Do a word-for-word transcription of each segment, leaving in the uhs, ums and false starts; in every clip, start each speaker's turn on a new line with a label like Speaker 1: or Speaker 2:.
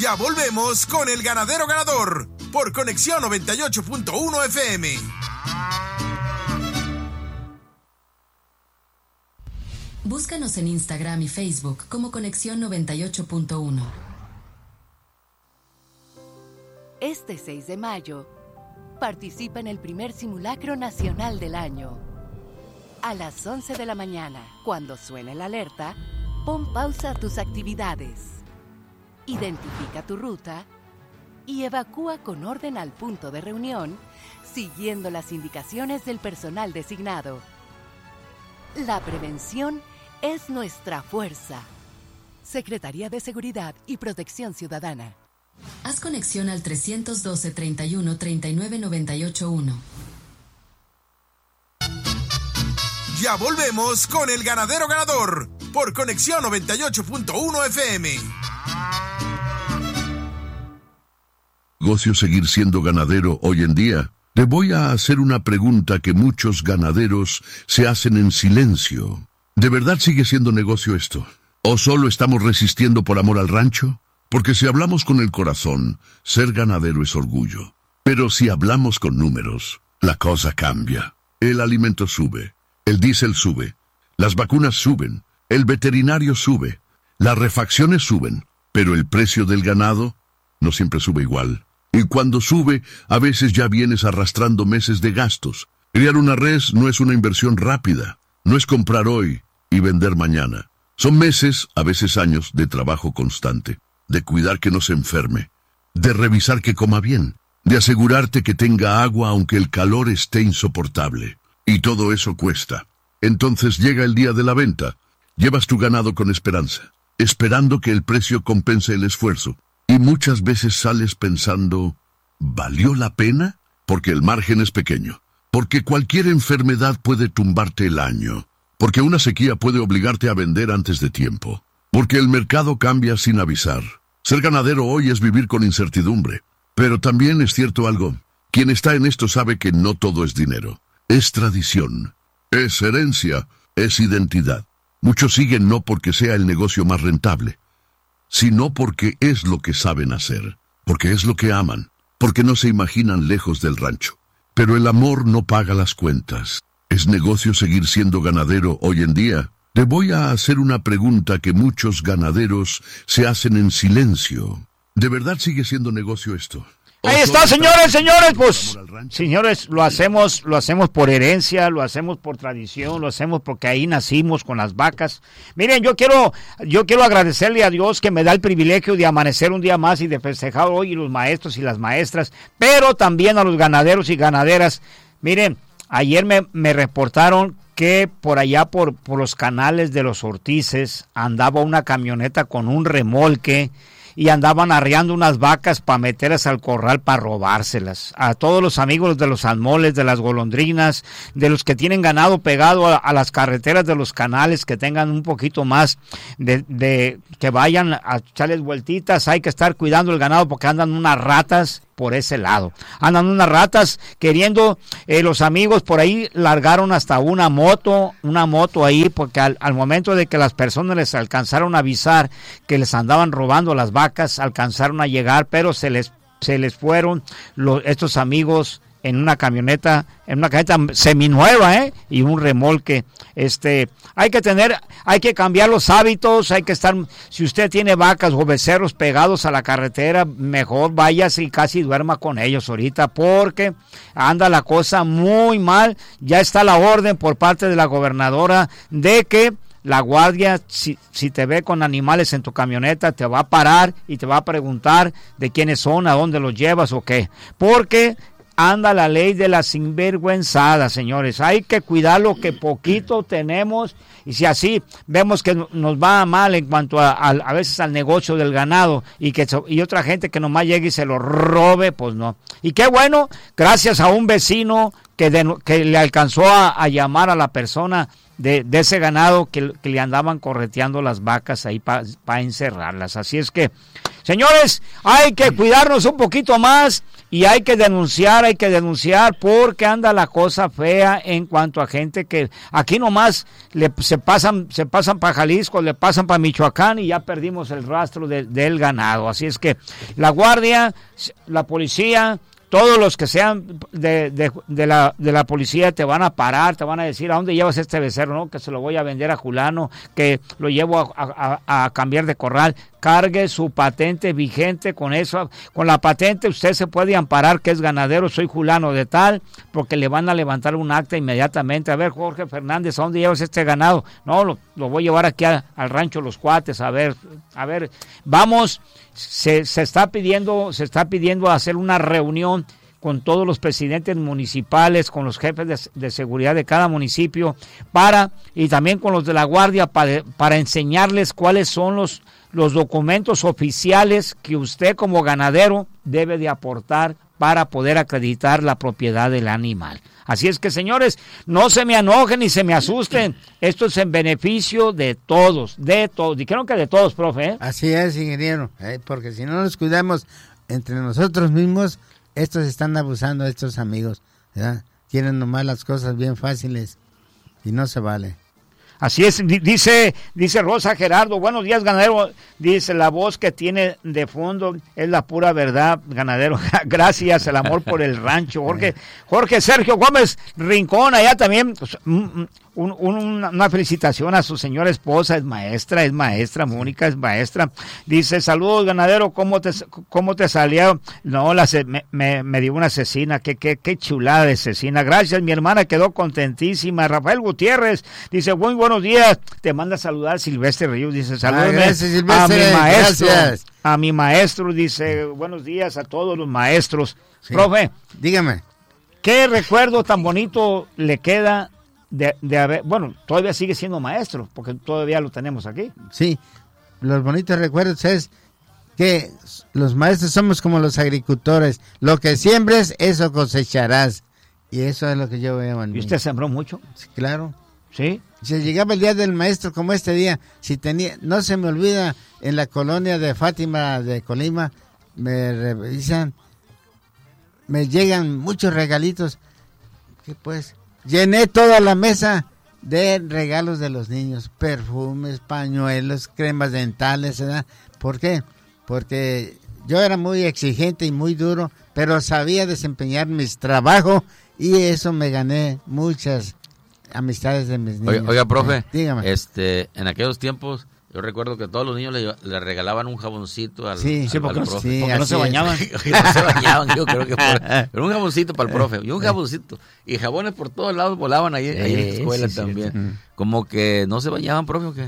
Speaker 1: Ya volvemos con El Ganadero Ganador por Conexión noventa y ocho punto uno F M.
Speaker 2: Búscanos en Instagram y Facebook como Conexión noventa y ocho punto uno.
Speaker 3: Este seis de mayo, participa en el primer simulacro nacional del año. A las once de la mañana, cuando suene la alerta, pon pausa a tus actividades. Identifica tu ruta y evacúa con orden al punto de reunión, siguiendo las indicaciones del personal designado. La prevención es nuestra fuerza. Secretaría de Seguridad y Protección Ciudadana.
Speaker 2: Haz conexión al trescientos doce, treinta y uno, treinta y nueve, noventa y ocho uno.
Speaker 1: Ya volvemos con El Ganadero Ganador por Conexión noventa y ocho punto uno F M.
Speaker 4: ¿Negocio seguir siendo ganadero hoy en día? Te voy a hacer una pregunta que muchos ganaderos se hacen en silencio. ¿De verdad sigue siendo negocio esto? ¿O solo estamos resistiendo por amor al rancho? Porque si hablamos con el corazón, ser ganadero es orgullo. Pero si hablamos con números, la cosa cambia. El alimento sube, el diésel sube, las vacunas suben, el veterinario sube, las refacciones suben, pero el precio del ganado no siempre sube igual. Y cuando sube, a veces ya vienes arrastrando meses de gastos. Criar una res no es una inversión rápida, no es comprar hoy y vender mañana. Son meses, a veces años, de trabajo constante, de cuidar que no se enferme, de revisar que coma bien, de asegurarte que tenga agua aunque el calor esté insoportable. Y todo eso cuesta. Entonces llega el día de la venta. Llevas tu ganado con esperanza, esperando que el precio compense el esfuerzo. Y muchas veces sales pensando, ¿valió la pena? Porque el margen es pequeño, porque cualquier enfermedad puede tumbarte el año, porque una sequía puede obligarte a vender antes de tiempo, porque el mercado cambia sin avisar. Ser ganadero hoy es vivir con incertidumbre, pero también es cierto algo. Quien está en esto sabe que no todo es dinero, es tradición, es herencia, es identidad. Muchos siguen no porque sea el negocio más rentable, sino porque es lo que saben hacer, porque es lo que aman, porque no se imaginan lejos del rancho. Pero el amor no paga las cuentas. ¿Es negocio seguir siendo ganadero hoy en día? Te voy a hacer una pregunta que muchos ganaderos se hacen en silencio. ¿De verdad sigue siendo negocio esto?
Speaker 5: Ahí está, señores, señores, pues, señores, lo hacemos, lo hacemos por herencia, lo hacemos por tradición, lo hacemos porque ahí nacimos con las vacas. Miren, yo quiero, yo quiero agradecerle a Dios que me da el privilegio de amanecer un día más y de festejar hoy los maestros y las maestras, pero también a los ganaderos y ganaderas. Miren, ayer me, me reportaron que por allá por, por los canales de los Ortices andaba una camioneta con un remolque y andaban arreando unas vacas para meterlas al corral para robárselas. A todos los amigos de los almoles, de las golondrinas, de los que tienen ganado pegado a, a las carreteras de los canales, que tengan un poquito más de, de que vayan a echarles vueltitas, hay que estar cuidando el ganado porque andan unas ratas por ese lado. Andan unas ratas queriendo, eh, los amigos por ahí largaron hasta una moto, una moto ahí, porque al, al momento de que las personas les alcanzaron a avisar que les andaban robando las vacas, alcanzaron a llegar, pero se les, se les fueron los, estos amigos en una camioneta, en una camioneta seminueva, ¿eh? Y un remolque. Este, hay que tener, hay que cambiar los hábitos, hay que estar, si usted tiene vacas o becerros pegados a la carretera, mejor váyase y casi duerma con ellos ahorita, porque anda la cosa muy mal. Ya está la orden por parte de la gobernadora de que la guardia, si, si te ve con animales en tu camioneta, te va a parar y te va a preguntar de quiénes son, a dónde los llevas o qué, porque anda la ley de la sinvergüenzada, señores. Hay que cuidar lo que poquito tenemos, y si así vemos que nos va mal en cuanto a, a, a veces al negocio del ganado, y que y otra gente que nomás llegue y se lo robe, pues no. Y qué bueno, gracias a un vecino que, de, que le alcanzó a, a llamar a la persona de, de ese ganado que, que le andaban correteando las vacas ahí para pa encerrarlas. Así es que Señores, hay que cuidarnos un poquito más y hay que denunciar, hay que denunciar porque anda la cosa fea en cuanto a gente que aquí nomás le, se pasan se pasan para Jalisco, le pasan para Michoacán y ya perdimos el rastro de, del ganado. Así es que la guardia, la policía, todos los que sean de, de, de, la, de la policía te van a parar, te van a decir, ¿a dónde llevas este becerro? No, que se lo voy a vender a Julano, que lo llevo a, a, a cambiar de corral. Cargue su patente vigente con eso. Con la patente usted se puede amparar que es ganadero, soy Julano de tal, porque le van a levantar un acta inmediatamente. A ver, Jorge Fernández, ¿a dónde llevas este ganado? No, lo, lo voy a llevar aquí a, al rancho Los Cuates, a ver, a ver, vamos. Se, se está pidiendo, se está pidiendo hacer una reunión con todos los presidentes municipales, con los jefes de, de seguridad de cada municipio, para, y también con los de la guardia, para, para enseñarles cuáles son los, los documentos oficiales que usted como ganadero debe de aportar para poder acreditar la propiedad del animal. Así es que, señores, no se me enojen ni se me asusten. Esto es en beneficio de todos, de todos. Dijeron que de todos, profe, ¿eh?
Speaker 6: Así es, ingeniero, ¿eh? Porque si no nos cuidamos entre nosotros mismos, estos están abusando, estos amigos, ¿verdad? Quieren nomás las cosas bien fáciles y no se vale.
Speaker 5: Así es, dice dice Rosa Gerardo, buenos días, ganadero, dice, la voz que tiene de fondo es la pura verdad, ganadero, gracias, el amor por el rancho. Jorge, Jorge Sergio Gómez Rincón, allá también, un, un, un, una felicitación a su señora esposa, es maestra, es maestra, Mónica es maestra, dice, saludos, ganadero, ¿cómo te, cómo te salió? No, la, me, me, me dio una asesina, qué, qué, qué chulada de asesina, gracias, mi hermana quedó contentísima. Rafael Gutiérrez, dice, muy bueno, buenos días, te manda a saludar Silvestre Ríos, dice, salúdame ah, a mi maestro, gracias. a mi maestro, dice, buenos días a todos los maestros. Sí. Profe,
Speaker 6: dígame,
Speaker 5: ¿qué recuerdo tan bonito le queda de, de haber, bueno, todavía sigue siendo maestro, porque todavía lo tenemos aquí?
Speaker 6: Sí, los bonitos recuerdos es que los maestros somos como los agricultores, lo que siembres, eso cosecharás, y eso es lo que yo veo en mí.
Speaker 5: ¿Y usted sembró mucho?
Speaker 6: Sí, claro.
Speaker 5: ¿Sí?
Speaker 6: Si llegaba el día del maestro como este día, si tenía, no se me olvida, en la colonia de Fátima de Colima, me revisan, me llegan muchos regalitos, que pues, llené toda la mesa de regalos de los niños, perfumes, pañuelos, cremas dentales, ¿verdad? ¿Por qué? Porque yo era muy exigente y muy duro, pero sabía desempeñar mis trabajos y eso me gané muchas amistades de mis niños.
Speaker 7: Oiga, oiga profe,
Speaker 6: eh, dígame.
Speaker 7: Este, en aquellos tiempos, yo recuerdo que todos los niños le, le regalaban un jaboncito al,
Speaker 6: sí,
Speaker 7: al,
Speaker 6: sí, porque,
Speaker 7: al profe.
Speaker 6: Sí,
Speaker 5: porque no se bañaban.
Speaker 7: no se bañaban, yo creo que por, pero un jaboncito para el profe, y un jaboncito. Y jabones por todos lados volaban ahí, ahí en la escuela sí, también. Sí. Como que no se bañaban, profe, ¿o qué?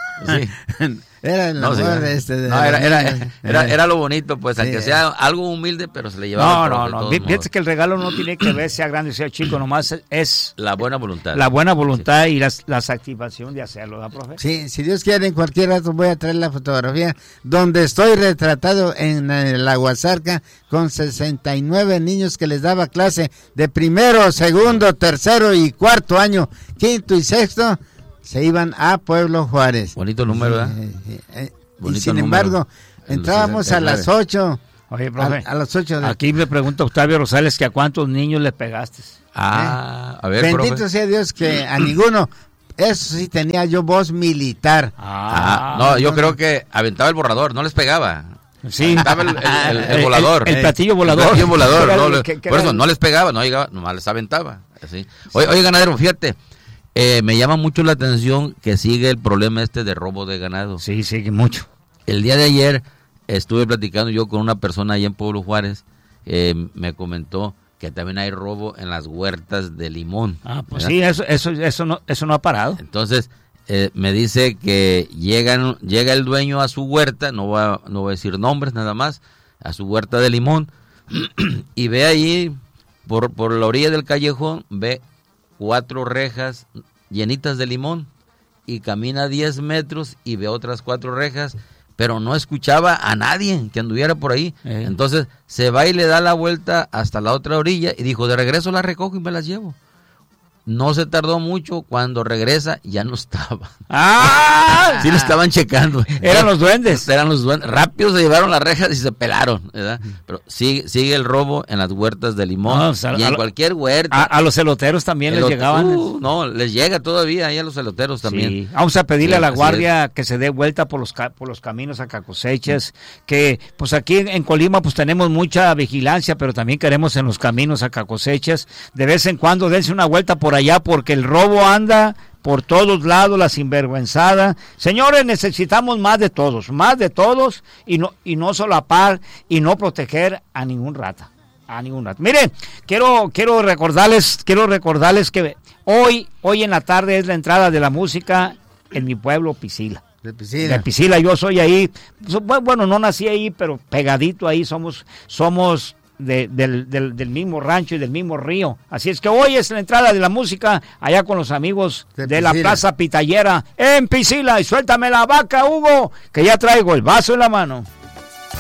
Speaker 7: Sí.
Speaker 6: Era el
Speaker 7: no,
Speaker 6: amor
Speaker 7: sí,
Speaker 6: este de
Speaker 7: no, era, era, era, era lo bonito, pues, sí. Aunque sea algo humilde, pero se le llevaba.
Speaker 5: No, no, no. Fíjate que el regalo no tiene que ver sea grande, sea chico, nomás es
Speaker 7: la buena voluntad.
Speaker 5: La buena voluntad sí. y la, la satisfacción de hacerlo, ¿verdad, profe?
Speaker 6: Sí, si Dios quiere, en cualquier rato voy a traer la fotografía donde estoy retratado en la Aguasarca con sesenta y nueve niños que les daba clase de primero, segundo, tercero y cuarto año, quinto y sexto. Se iban a Pueblo Juárez.
Speaker 7: Bonito número, ¿verdad?
Speaker 6: Eh, eh, eh, y sin embargo, entrábamos a las ocho.
Speaker 5: Oye, profe,
Speaker 6: a, a las ocho. De...
Speaker 5: Aquí me pregunta Octavio Rosales que a cuántos niños le pegaste.
Speaker 7: Ah,
Speaker 6: eh,
Speaker 7: a ver,
Speaker 6: bendito
Speaker 7: profe.
Speaker 6: sea Dios que a ninguno. Eso sí tenía yo voz militar.
Speaker 7: Ah, no, yo no, creo que aventaba el borrador, no les pegaba.
Speaker 5: Sí.
Speaker 7: Aventaba el, el, el, el volador.
Speaker 5: El, el platillo volador.
Speaker 7: El platillo volador. No,
Speaker 5: el,
Speaker 7: le,
Speaker 5: que, que
Speaker 7: por eso
Speaker 5: el...
Speaker 7: no les pegaba, no llegaba, nomás les aventaba. Así. Oye, oye, ganadero, fíjate. Eh, me llama mucho la atención que sigue el problema este de robo de ganado.
Speaker 5: Sí, sigue mucho.
Speaker 7: El día de ayer estuve platicando yo con una persona allá en Pueblo Juárez, eh, me comentó que también hay robo en las huertas de limón.
Speaker 5: Ah, pues ¿verdad? Sí, eso eso eso no eso no ha parado.
Speaker 7: Entonces eh, me dice que llegan llega el dueño a su huerta, no voy a, no voy a decir nombres nada más, a su huerta de limón y ve ahí por por la orilla del callejón, ve cuatro rejas llenitas de limón y camina diez metros y ve otras cuatro rejas, pero no escuchaba a nadie que anduviera por ahí. Eh. Entonces se va y le da la vuelta hasta la otra orilla y dijo, de regreso las recojo y me las llevo. No se tardó mucho, cuando regresa ya no estaba.
Speaker 5: ¡Ah!
Speaker 7: Sí lo estaban checando.
Speaker 5: Eran los duendes.
Speaker 7: Eran los duendes. Rápido se llevaron las rejas y se pelaron, ¿verdad? Pero sigue, sigue el robo en las huertas de limón, no, o sea, y en
Speaker 5: lo,
Speaker 7: cualquier huerta.
Speaker 5: A, a los eloteros también les llegaban.
Speaker 7: Uh, no, les llega todavía ahí a los eloteros también.
Speaker 5: Sí. Vamos a pedirle sí, a la guardia que se dé vuelta por los por los caminos a cosechas, que pues aquí en, en Colima pues tenemos mucha vigilancia, pero también queremos en los caminos a cosechas, de vez en cuando dense una vuelta por allá, porque el robo anda por todos lados, la sinvergüenzada. Señores, necesitamos más de todos, más de todos, y no, y no solapar y no proteger a ningún rata, a ningún rata. Miren, quiero, quiero recordarles, quiero recordarles que hoy, hoy en la tarde es la entrada de la música en mi pueblo, Pisila.
Speaker 6: De Pisila.
Speaker 5: De Pisila, yo soy ahí, bueno, no nací ahí, pero pegadito ahí, somos, somos de, del, del, del mismo rancho y del mismo río. Así es que hoy es la entrada de la música allá con los amigos de, de la Plaza Pitallera en Pisila. Y suéltame la vaca, Hugo, que ya traigo el vaso en la mano.